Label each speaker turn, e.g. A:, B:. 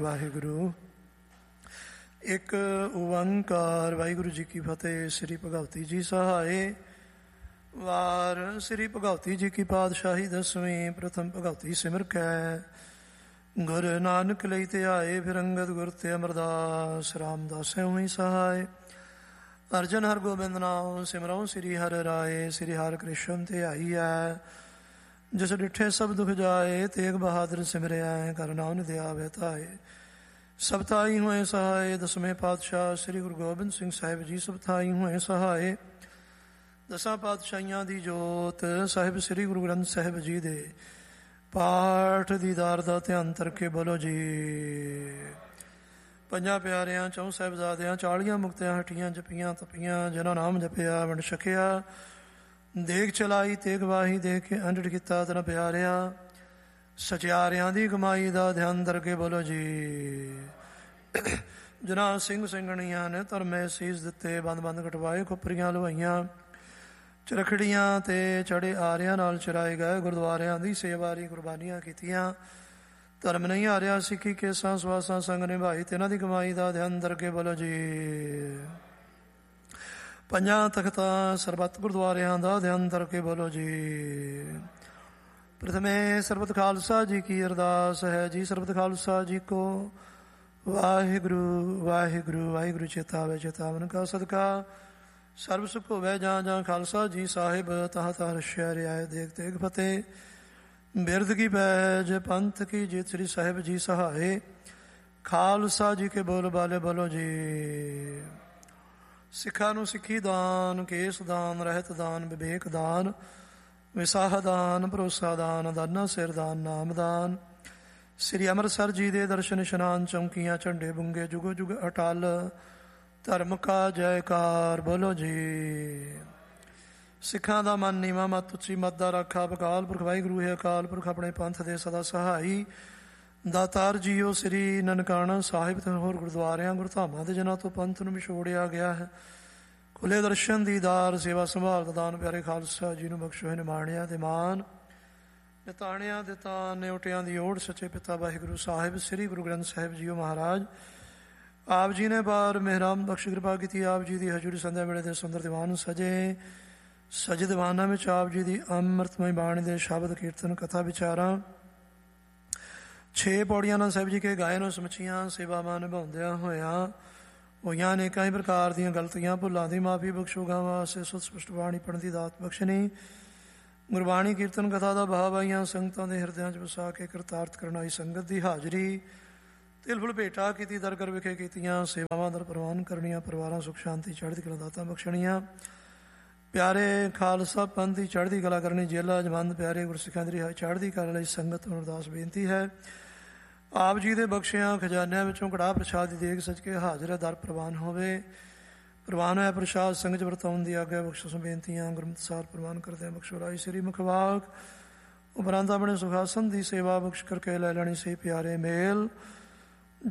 A: ਵਾਹਿਗੁਰੂ। ਇੱਕ ਓੰਕਾਰ। ਵਾਹਿਗੁਰੂ ਜੀ ਕੀ ਫਤਿਹ। ਸ੍ਰੀ ਭਗਵਤੀ ਜੀ ਸਹਾਏ। ਵਾਰ ਸ੍ਰੀ ਭਗਵਤੀ ਜੀ ਕੀ ਪਾਤਸ਼ਾਹੀ ਦਸਵੀਂ। ਪ੍ਰਥਮ ਭਗਵਤੀ ਸਿਮਰ ਕੈ ਗੁਰ ਨਾਨਕ ਲਈ ਧਿਆਏ। ਫਿਰ ਅੰਗਦ ਗੁਰ ਤੇ ਅਮਰਦਾਸ ਰਾਮਦਾਸ ਹੋਈ ਸਹਾਏ। ਅਰਜਨ ਹਰ ਗੋਬਿੰਦ ਨਾਮ ਸਿਮਰਉ ਸ੍ਰੀ ਹਰਿ ਰਾਏ। ਸ੍ਰੀ ਹਰਿ ਕ੍ਰਿਸ਼ਨ ਧਿਆਈਐ ਜਿਸ ਡਿਠੇ ਸਭ ਦੁਖ ਜਾਏ। ਤੇਗ ਬਹਾਦਰ ਸਿਮਰਿਆ ਕਰ ਨਾਮ ਦਿਆਵੇ ਧਾਏ। ਸਭ ਥਾਈ ਹੋਏ ਸਹਾਏ। ਦਸਵੇਂ ਪਾਤਸ਼ਾਹ ਸ੍ਰੀ ਗੁਰੂ ਗੋਬਿੰਦ ਸਿੰਘ ਸਾਹਿਬ ਜੀ ਸਭ ਥਾਈ ਹੋਏ ਸਹਾਏ। ਦਸਾਂ ਪਾਤਸ਼ਾਹੀਆਂ ਦੀ ਜੋਤ ਸਾਹਿਬ ਸ੍ਰੀ ਗੁਰੂ ਗ੍ਰੰਥ ਸਾਹਿਬ ਜੀ ਦੇ ਪਾਠ ਦੀਦਾਰ ਦਾ ਧਿਆਨ ਕਰਕੇ ਬੋਲੋ ਜੀ। ਪੰਜਾਂ ਪਿਆਰਿਆਂ ਚੌਂ ਸਾਹਿਬਜ਼ਾਦਿਆਂ 40 ਮੁਕਤਿਆਂ ਹਟੀਆਂ ਜਪੀਆਂ ਤਪੀਆਂ ਜਿਨ੍ਹਾਂ ਨਾਮ ਜਪਿਆ ਵੰਡ ਛਕਿਆ। ਦੇਗ ਚਲਾਈ ਤੇਗ ਵਾਹੀ ਦੇ ਕੇ ਅੰਡੜ ਕੀਤਾ ਤਨ ਪਿਆਰਿਆ। ਸਚਿਆਰਿਆਂ ਦੀ ਕਮਾਈ ਦਾ ਧਿਆਨ ਕਰਕੇ ਬੋਲੋ ਜੀ। ਜਿਨ੍ਹਾਂ ਸਿੰਘ ਸਿੰਘਣੀਆਂ ਨੇ ਧਰਮੇ ਸੀਸ ਦਿੱਤੇ ਬੰਦ ਬੰਦ ਕਟਵਾਏ ਖੁੱਪਰੀਆਂ ਲਵਾਈਆਂ ਚਰਖੜੀਆਂ ਤੇ ਚੜੇ ਆਰਿਆਂ ਨਾਲ ਚਰਾਏ ਗਏ ਗੁਰਦੁਆਰਿਆਂ ਦੀ ਸੇਵਾਰੀ ਕੁਰਬਾਨੀਆਂ ਕੀਤੀਆਂ। ਧਰਮ ਨਹੀਂ ਹਾਰਿਆ ਸਿੱਖੀ ਕੇਸਾਂ ਸਵਾਸਾਂ ਸੰਗ ਨਿਭਾਈ ਤੇ ਇਹਨਾਂ ਦੀ ਕਮਾਈ ਦਾ ਧਿਆਨ ਕਰਕੇ ਬੋਲੋ ਜੀ। ਪੰਜਾਂ ਤਖਤਾਂ ਸਰਬੱਤ ਗੁਰਦੁਆਰਿਆਂ ਦਾ ਧਿਆਨ ਕਰਕੇ ਬੋਲੋ ਜੀ। ਪ੍ਰਥਮੇ ਸਰਬਤ ਖਾਲਸਾ ਜੀ ਕੀ ਅਰਦਾਸ ਹੈ ਜੀ। ਸਰਬਤ ਖਾਲਸਾ ਜੀ ਕੋ ਵਾਹਿਗੁਰੂ ਵਾਹਿਗੁਰੂ ਵਾਹਿਗੁਰੂ ਚੇਤਾਵੇ ਚੇਤਾਵਨ ਕਾ ਸਦਕਾ ਸਰਬ ਸੁਖ ਹੋਵੇ ਜਾਂ ਜਾਂ ਖਾਲਸਾ ਜੀ ਸਾਹਿਬ ਤਹਾਂ ਤਹਾਂ ਰਸ਼ਿਆ ਰਿਆਏ ਦੇਖ ਤੇਗ ਫਤਿਹ। ਬਿਰਦ ਕੀ ਪੈਜ ਪੰਥ ਕੀ ਜਿਤ ਸ੍ਰੀ ਸਾਹਿਬ ਜੀ ਸਹਾਏ। ਖਾਲਸਾ ਜੀ ਕੇ ਬੋਲ ਬਾਲੇ ਬੋਲੋ ਜੀ। ਸਿੱਖਾਂ ਨੂੰ ਸਿੱਖੀ ਦਾਨ ਕੇਸ ਦਾਨ ਰਹਿਤ ਦਾਨ ਵਿਵੇਕ ਦਾਨ ਵਿਸਾਹ ਦਾਨ ਭਰੋਸਾ ਦਾਨ ਦਾਨਾ ਸਿਰ ਦਾਨ ਨਾਮ ਦਾਨ। ਸ੍ਰੀ ਅੰਮ੍ਰਿਤਸਰ ਜੀ ਦੇ ਦਰਸ਼ਨ ਇਸ਼ਨਾਨ ਚੌਂਕੀਆਂ ਝੰਡੇ ਬੁੰਗੇ ਜੁਗੋ ਜੁਗ ਅਟਲ ਧਰਮ ਕਾ ਜੈਕਾਰ ਬੋਲੋ ਜੀ। ਸਿੱਖਾਂ ਦਾ ਮਨ ਨੀਵਾਂ ਮਤ ਉੱਚੀ ਮਤ ਦਾ ਰਾਖਾ ਅਕਾਲ ਪੁਰਖ ਵਾਹਿਗੁਰੂ ਹੈ। ਅਕਾਲ ਪੁਰਖ ਆਪਣੇ ਪੰਥ ਦੇ ਸਦਾ ਸਹਾਈ ਦਾਤਾਰ ਜੀਓ ਸ੍ਰੀ ਨਨਕਾਣਾ ਸਾਹਿਬ ਤੇ ਹੋਰ ਗੁਰਦੁਆਰਿਆਂ ਗੁਰਧਾਮਾਂ ਦੇ ਜਨਾਂ ਤੋਂ ਪੰਥ ਨੂੰ ਵਿਛੋੜਿਆ ਗਿਆ ਹੈ। ਖੁੱਲੇ ਦਰਸ਼ਨ ਦੀਦਾਰ ਸੇਵਾ ਸੰਭਾਲ ਦਾ ਦਾਨ ਪਿਆਰੇ ਖਾਲਸਾ ਜੀ ਨੂੰ ਬਖਸ਼ੋ ਹੈ। ਨਿਮਾਣਿਆਂ ਦੇ ਮਾਨ ਨਿਤਾਣਿਆਂ ਦੇ ਤਾਨ ਨਿਉਟਿਆਂ ਦੀ ਓੜ ਸੱਚੇ ਪਿਤਾ ਵਾਹਿਗੁਰੂ ਸਾਹਿਬ ਸ੍ਰੀ ਗੁਰੂ ਗ੍ਰੰਥ ਸਾਹਿਬ ਜੀਓ ਮਹਾਰਾਜ ਆਪ ਜੀ ਨੇ ਬਾਰ ਮਿਹਰਾਮ ਬਖਸ਼ ਕਿਰਪਾ ਕੀਤੀ। ਆਪ ਜੀ ਦੀ ਹਜ਼ੂਰੀ ਸੰਧਿਆ ਵੇਲੇ ਦੇ ਸੁੰਦਰ ਦੀਵਾਨ ਸਜੇ ਸਜੇ ਦੀਵਾਨਾਂ ਵਿੱਚ ਆਪ ਜੀ ਦੀ ਅੰਮ੍ਰਿਤਮਈ ਬਾਣੀ ਦੇ ਸ਼ਬਦ ਕੀਰਤਨ ਕਥਾ ਵਿਚਾਰਾਂ 6 ਪੌੜੀਆਂ ਨਾਲ ਸਾਹਿਬ ਜੀ ਕੇ ਗਾਏ ਨੂੰ ਸਮੁੱਚੀਆਂ ਸੇਵਾਵਾਂ ਨਿਭਾਉਂਦਿਆਂ ਹੋਇਆਂ ਹੋਈਆਂ ਨੇ ਕਈ ਪ੍ਰਕਾਰ ਦੀਆਂ ਗਲਤੀਆਂ ਭੁੱਲਾਂ ਦੀ ਮਾਫੀ ਬਖਸ਼ੋਗਾ ਵਾਸਤੇ ਸੁਤ ਸਪਸ਼ਟ ਬਾਣੀ ਪੜ੍ਹਨ ਦੀ ਦਾਤ ਬਖਸ਼ਣੀ। ਗੁਰਬਾਣੀ ਕੀਰਤਨ ਕਥਾ ਦਾ ਭਾਵ ਆਈਆਂ ਸੰਗਤਾਂ ਦੇ ਹਿਰਦਿਆਂ 'ਚ ਵਸਾ ਕੇ ਕਰਤਾਰਥ ਕਰਨ ਆਈ ਸੰਗਤ ਦੀ ਹਾਜ਼ਰੀ ਤਿਲ ਫੁਲ ਭੇਟਾ ਕੀਤੀ ਦਰ ਕਰ ਵਿਖੇ ਕੀਤੀਆਂ ਸੇਵਾਵਾਂ ਦਰ ਪ੍ਰਵਾਨ ਕਰਨੀਆਂ। ਪਰਿਵਾਰਾਂ ਸੁਖ ਸ਼ਾਂਤੀ ਚੜ੍ਹਦੀ ਕਲਾ ਦਾਤਾਂ ਬਖਸ਼ਣੀਆਂ। ਪਿਆਰੇ ਖਾਲਸਾ ਪੰਥ ਦੀ ਚੜ੍ਹਦੀ ਕਲਾ ਕਰਨੀ। ਜੇਲਾ ਜਮੰਦ ਪਿਆਰੇ ਗੁਰਸਿੱਖਾਂ ਦੀ ਰਿਹਾਈ ਚੜ੍ਹਦੀ ਕਲਾ ਲਈ ਸੰਗਤ ਨੂੰ ਅਰਦਾਸ ਬੇਨਤੀ ਹੈ। ਆਪ ਜੀ ਦੇ ਬਖਸ਼ਿਆਂ ਖਜ਼ਾਨਿਆਂ ਵਿੱਚੋਂ ਕੜਾਹ ਪ੍ਰਸ਼ਾਦ ਦੀ ਦੇਗ ਸੱਜ ਕੇ ਹਾਜ਼ਰ ਦਰ ਪ੍ਰਵਾਨ ਹੋਵੇ। ਪ੍ਰਵਾਨ ਹੋਇਆ ਪ੍ਰਸ਼ਾਦ ਸੰਗਤ ਵਰਤਾਉਣ ਦੀ ਆਗਿਆ ਬਖਸ਼ੋ ਬੇਨਤੀਆਂ ਗੁਰਮਤਿ ਪ੍ਰਵਾਨ ਕਰਦੇ ਬਖਸ਼ੋ ਰਾਈ ਸ੍ਰੀ ਮੁਖਵਾਕ ਉਪਰੰਤ ਆਪਣੇ ਸੁਖਾਸਨ ਦੀ ਸੇਵਾ ਬਖਸ਼ ਕਰਕੇ ਲੈ ਲੈਣੀ ਸੇ ਪਿਆਰੇ ਮੇਲ